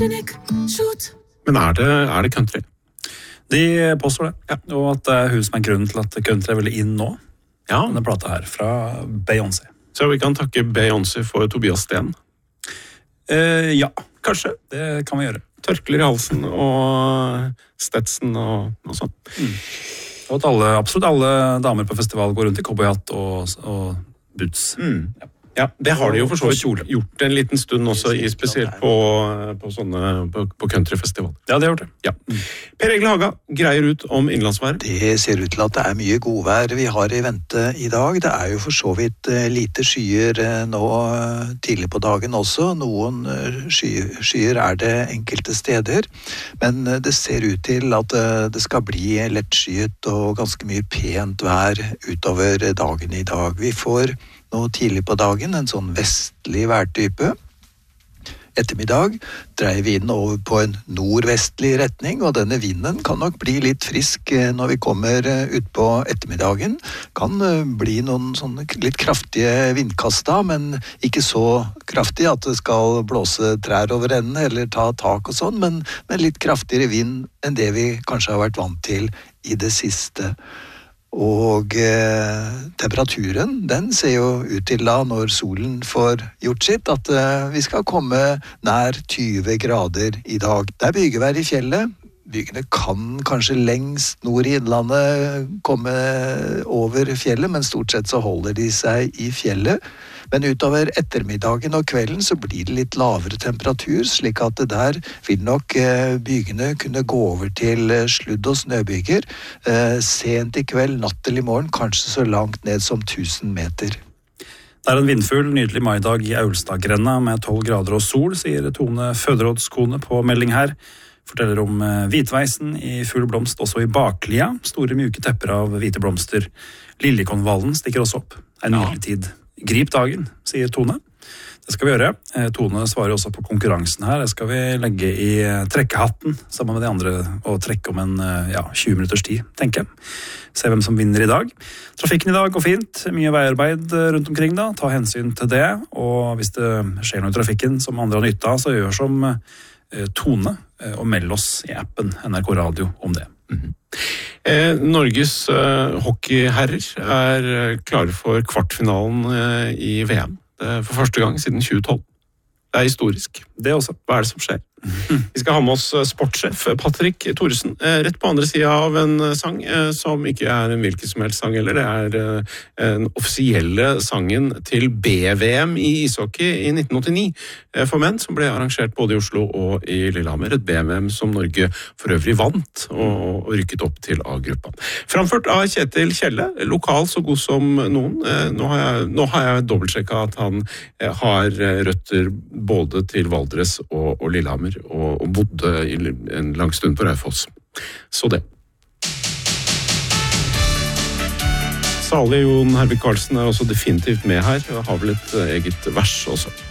Men er det country? De påstår det, ja. Og at det er hun som er grunnen til at country er veldig inn nå. Ja. Denne plata her, fra Beyoncé. Så vi kan takke Beyoncé for Tobias Sten? Ja, kanskje. Det kan vi gjøre. Tørkler i halsen og Stetson og sånn. Og at absolutt alle damer på festival går rundt i cowboyhatt og boots. Ja, det har de jo for så vidt gjort en liten stund også, spesielt på countryfestival. Ja, det har gjort det. Ja. Per Egil Haga greier ut om innlandsvær. Det ser ut til at det er mye godvær vi har i vente i dag. Det er jo for så vidt lite skyer nå tidlig på dagen også. Noen skyer er det enkelte steder, men det ser ut til at det skal bli lettskyet og ganske mye pent vær utover dagen i dag. Vi får nå tidlig på dagen en sånn vestlig værtype. Ettermiddag dreier vinden over på en nordvestlig retning, og denne vinden kan nok bli litt frisk når vi kommer ut på ettermiddagen. Kan bli noen sånne litt kraftige vindkast da, men ikke så kraftig at det skal blåse trær over ende eller ta tak og sånn, men litt kraftigere vind enn det vi kanskje har vært vant til i det siste. Og temperaturen, den ser jo ut til da, når solen får gjort sitt, at vi skal komme nær 20 grader i dag. Det er bygevær i fjellet. Bygene kan kanskje lengst nord i innlandet komme over fjellet, men stort sett så holder de seg i fjellet. Men utover ettermiddagen og kvelden så blir det litt lavere temperatur, slik at det der vil nok bygene kunne gå over til sludd- og snøbyger sent i kveld, natt til i morgen, kanskje så langt ned som 1000 meter. Det er en vindfull, nydelig maidag i Aulstadgrenda med 12 grader og sol, sier Tone Føderådskone på melding her. Forteller om hvitveisen i full blomst også i baklia, store mjuke tepper av hvite blomster. Liljekonvallen stikker også opp. En nydelig tid. Grip dagen, sier Tone. Det skal vi gjøre. Tone svarer også på konkurransen her. Det skal vi legge i trekkehatten sammen med de andre og trekke om en 20 minutters tid, tenker jeg. Se hvem som vinner i dag. Trafikken i dag går fint. Mye veiarbeid rundt omkring da. Ta hensyn til det. Og hvis det skjer noe i trafikken som andre har nytte av, så gjør som Tone og meld oss i appen NRK Radio om det. Norges hockeyherrer er klare for kvartfinalen i VM. For første gang siden 2012. Det er historisk. Det også. Hva er det som skjer? Vi skal ha med oss sportssjef Patrick Thoresen rett på andre siden av en sang som ikke er en hvilken som helst sang heller. Det er den offisielle sangen til BVM i ishockey i 1989 for menn, som ble arrangert både i Oslo og i Lillehammer. Et BVM som Norge for øvrig vant og rykket opp til A-gruppa. Framført av Kjetil Kjelle, lokal så god som noen. Nå har jeg dobbeltsjekket at han har røtter både til Valdres og Lillehammer, og bodde en lang stund på Raufoss. Så det. Salig Jon Hervik Karlsen er også definitivt med her, og har vel et eget vers også.